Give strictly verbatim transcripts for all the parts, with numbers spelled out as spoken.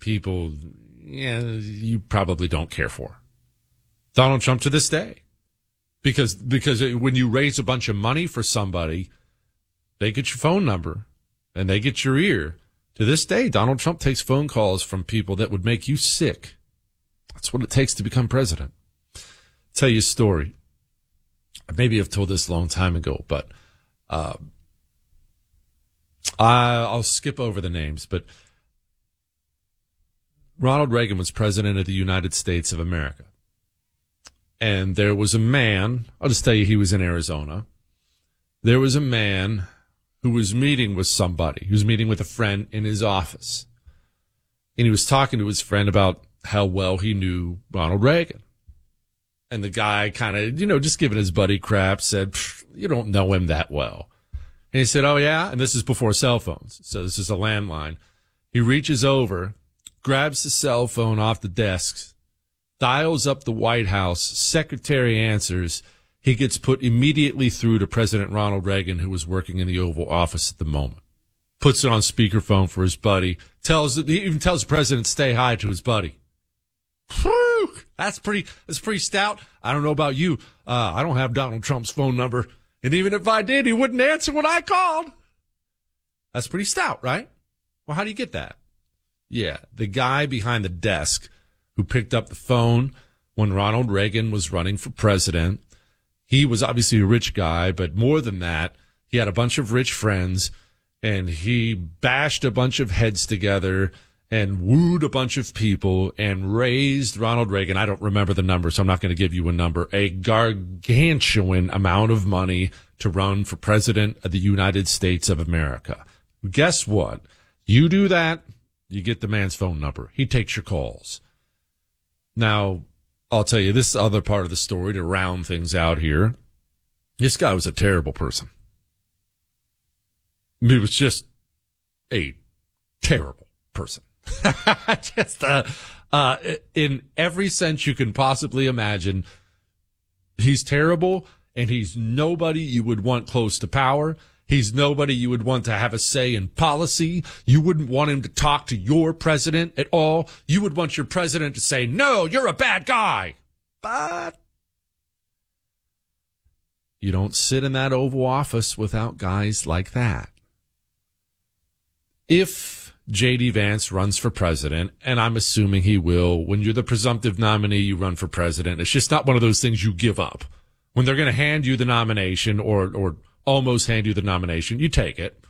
people, yeah, you probably don't care for. Donald Trump to this day. Because, because when you raise a bunch of money for somebody, they get your phone number and they get your ear. To this day, Donald Trump takes phone calls from people that would make you sick. That's what it takes to become president. I'll tell you a story. Maybe I've told this a long time ago, but uh, I, I'll skip over the names. But Ronald Reagan was president of the United States of America. And there was a man, I'll just tell you he was in Arizona. There was a man who was meeting with somebody. He was meeting with a friend in his office. And he was talking to his friend about how well he knew Ronald Reagan. And the guy kind of, you know, just giving his buddy crap, said, you don't know him that well. And he said, oh, yeah? And this is before cell phones. So this is a landline. He reaches over, grabs the cell phone off the desk, dials up the White House, secretary answers. He gets put immediately through to President Ronald Reagan, who was working in the Oval Office at the moment. Puts it on speakerphone for his buddy. Tells he even tells the president to stay hi to his buddy. Whew, that's pretty. That's pretty stout. I don't know about you. Uh, I don't have Donald Trump's phone number, and even if I did, he wouldn't answer when I called. That's pretty stout, right? Well, how do you get that? Yeah, the guy behind the desk who picked up the phone when Ronald Reagan was running for president. He was obviously a rich guy, but more than that, he had a bunch of rich friends, and he bashed a bunch of heads together and wooed a bunch of people and raised Ronald Reagan. I don't remember the number, so I'm not going to give you a number, a gargantuan amount of money to run for president of the United States of America. Guess what? You do that, you get the man's phone number. He takes your calls. Now, I'll tell you this other part of the story to round things out here. This guy was a terrible person. He was just a terrible person. just uh, uh, in every sense you can possibly imagine. He's terrible, and he's nobody you would want close to power. He's nobody you would want to have a say in policy. You wouldn't want him to talk to your president at all. You would want your president to say, no, you're a bad guy. But you don't sit in that Oval Office without guys like that. If J D. Vance runs for president, and I'm assuming he will, when you're the presumptive nominee, you run for president. It's just not one of those things you give up. When they're going to hand you the nomination or or almost hand you the nomination, you take it.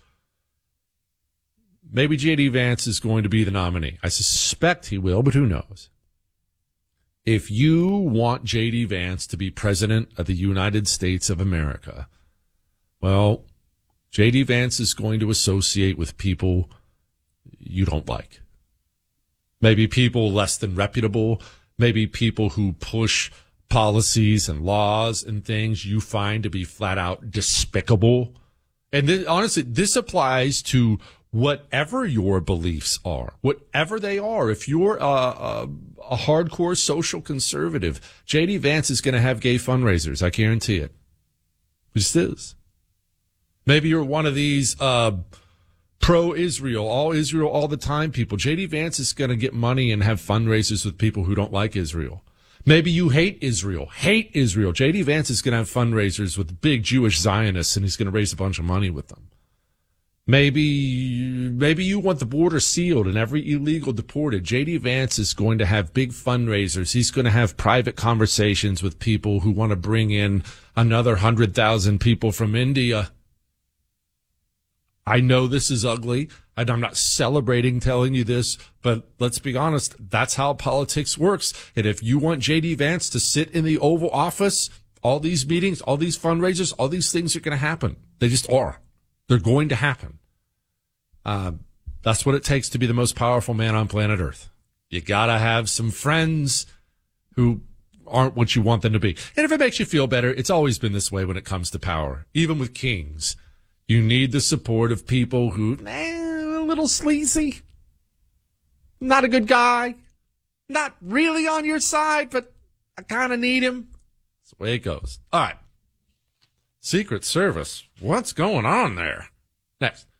Maybe J D. Vance is going to be the nominee. I suspect he will, but who knows? If you want J D. Vance to be president of the United States of America, well, J D. Vance is going to associate with people you don't like. Maybe people less than reputable, maybe people who push policies and laws and things you find to be flat out despicable. And this, honestly, this applies to whatever your beliefs are, whatever they are. If you're a, a, a hardcore social conservative, J D. Vance is going to have gay fundraisers. I guarantee it. It just is. Maybe you're one of these uh, pro-Israel, all Israel all the time people. J D. Vance is going to get money and have fundraisers with people who don't like Israel. Maybe you hate Israel, hate Israel. J D. Vance is going to have fundraisers with big Jewish Zionists, and he's going to raise a bunch of money with them. Maybe, maybe you want the border sealed and every illegal deported. J D. Vance is going to have big fundraisers. He's going to have private conversations with people who want to bring in another one hundred thousand people from India. I know this is ugly, and I'm not celebrating telling you this, but let's be honest, that's how politics works. And if you want J D. Vance to sit in the Oval Office, all these meetings, all these fundraisers, all these things are going to happen. They just are. They're going to happen. Uh, that's what it takes to be the most powerful man on planet Earth. You got to have some friends who aren't what you want them to be. And if it makes you feel better, it's always been this way when it comes to power, even with kings. You need the support of people who, eh, a little sleazy, not a good guy, not really on your side, but I kind of need him. That's the way it goes. All right. Secret Service. What's going on there? Next.